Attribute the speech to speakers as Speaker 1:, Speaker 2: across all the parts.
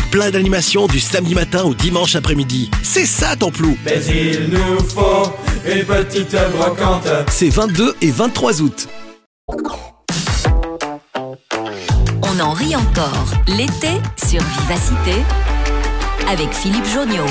Speaker 1: plein d'animations du samedi matin au dimanche après-midi. C'est ça ton Plou.
Speaker 2: Mais il nous faut une petite brocante.
Speaker 1: C'est 22 et 23 août.
Speaker 3: On en rit encore l'été sur Vivacité avec Philippe Jonniot.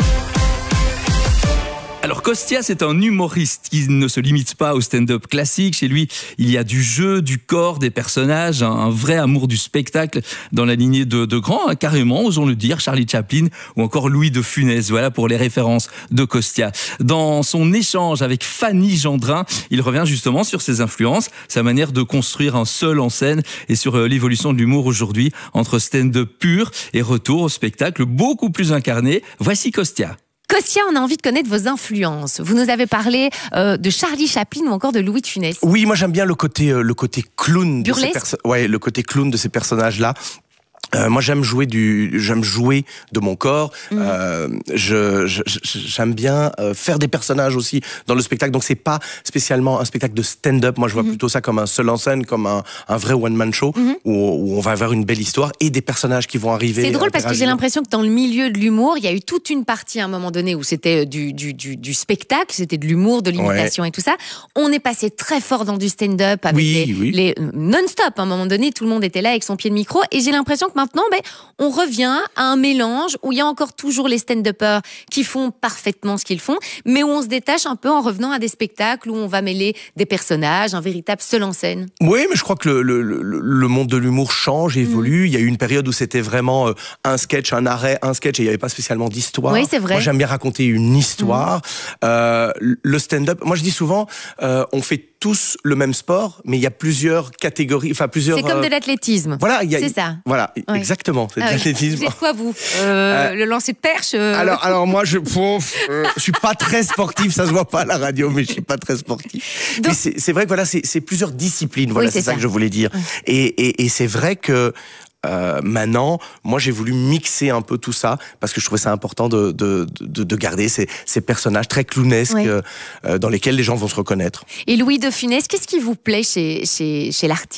Speaker 4: Alors Costia, c'est un humoriste qui ne se limite pas au stand-up classique. Chez lui, il y a du jeu, du corps, des personnages, un vrai amour du spectacle dans la lignée de grands, carrément, osons le dire, Charlie Chaplin ou encore Louis de Funès. Voilà pour les références de Costia. Dans son échange avec Fanny Gendrin, il revient justement sur ses influences, sa manière de construire un seul en scène et sur l'évolution de l'humour aujourd'hui entre stand-up pur et retour au spectacle beaucoup plus incarné. Voici Costia.
Speaker 5: Costia, on a envie de connaître vos influences. Vous nous avez parlé de Charlie Chaplin ou encore de Louis de Funès.
Speaker 6: Oui, moi j'aime bien le côté clown le côté clown de ces personnages-là. Moi j'aime jouer de mon corps. J'aime bien faire des personnages aussi dans le spectacle. Donc c'est pas spécialement un spectacle de stand-up. Moi je vois plutôt ça comme un seul en scène, comme un vrai one-man show où on va avoir une belle histoire et des personnages qui vont arriver.
Speaker 5: C'est drôle parce que j'ai l'impression que dans le milieu de l'humour, il y a eu toute une partie à un moment donné où c'était du spectacle, c'était de l'humour, de l'imitation et tout ça. On est passé très fort dans du stand-up avec les non-stop. À un moment donné, tout le monde était là avec son pied de micro et j'ai l'impression que maintenant, on revient à un mélange où il y a encore toujours les stand-uppers qui font parfaitement ce qu'ils font, mais où on se détache un peu en revenant à des spectacles où on va mêler des personnages, un véritable seul en scène.
Speaker 6: Oui, mais je crois que le monde de l'humour change, évolue. Il y a eu une période où c'était vraiment un sketch, un arrêt, un sketch, et il n'y avait pas spécialement d'histoire.
Speaker 5: Oui, c'est vrai.
Speaker 6: Moi, j'aime bien raconter une histoire. Le stand-up, moi je dis souvent, on fait tous le même sport, mais il y a plusieurs catégories, enfin plusieurs...
Speaker 5: C'est comme de l'athlétisme.
Speaker 6: Voilà,
Speaker 5: c'est ça.
Speaker 6: Voilà, exactement, c'est de l'athlétisme.
Speaker 5: Vous êtes quoi, vous le lancer de perche
Speaker 6: Alors moi, je suis pas très sportif, ça se voit pas à la radio, mais je suis pas très sportif. Donc, mais c'est vrai que voilà, c'est plusieurs disciplines, voilà, c'est ça que je voulais dire. Et c'est vrai que maintenant, moi j'ai voulu mixer un peu tout ça parce que je trouvais ça important de garder ces personnages très clownesques dans lesquels les gens vont se reconnaître.
Speaker 5: Et Louis de Funès, qu'est-ce qui vous plaît chez l'artiste ?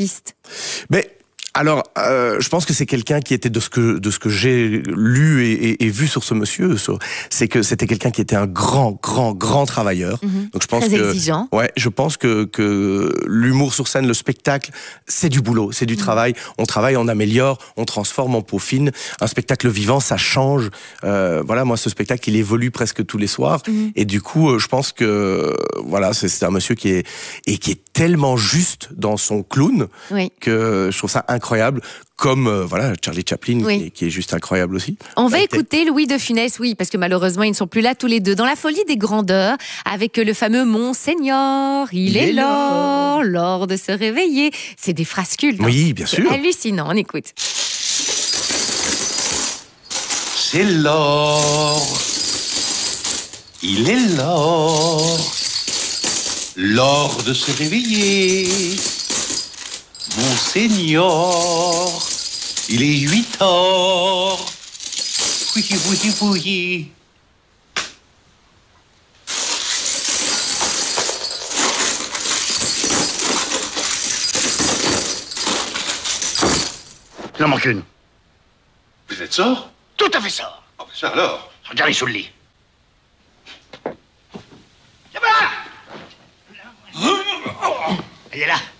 Speaker 6: Alors, je pense que c'est quelqu'un qui était de ce que j'ai lu et vu sur ce monsieur, c'est que c'était quelqu'un qui était un grand travailleur. Donc je pense
Speaker 5: très exigeant.
Speaker 6: Ouais, je pense que l'humour sur scène, le spectacle, c'est du boulot, c'est du travail. On travaille, on améliore, on transforme, on peaufine. Un spectacle vivant, ça change. Voilà, moi ce spectacle, il évolue presque tous les soirs. Et du coup, je pense que voilà, c'est un monsieur qui est tellement juste dans son clown que je trouve ça incroyable, comme voilà Charlie Chaplin qui est juste incroyable aussi.
Speaker 5: On va écouter Louis de Funès, parce que malheureusement ils ne sont plus là tous les deux, dans la folie des grandeurs, avec le fameux Monseigneur, il est l'heure de se réveiller. C'est des phrases cultes.
Speaker 6: Oui, bien sûr.
Speaker 5: Hallucinant, on écoute.
Speaker 7: C'est l'or, il est l'heure de se réveiller. Monseigneur, il est 8h. Oui.
Speaker 8: Il en manque une.
Speaker 7: Vous êtes sort?
Speaker 8: Tout à fait ça.
Speaker 7: Oh, ça alors?
Speaker 8: Regardez sous le lit. Elle est là.